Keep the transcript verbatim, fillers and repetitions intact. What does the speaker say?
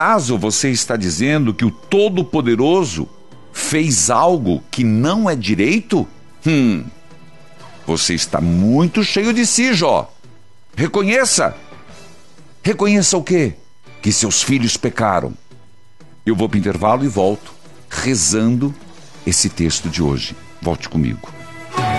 acaso você está dizendo que o Todo-Poderoso fez algo que não é direito? Hum, você está muito cheio de si, Jó. Reconheça. Reconheça o quê? Que seus filhos pecaram. Eu vou para o intervalo e volto rezando esse texto de hoje. Volte comigo.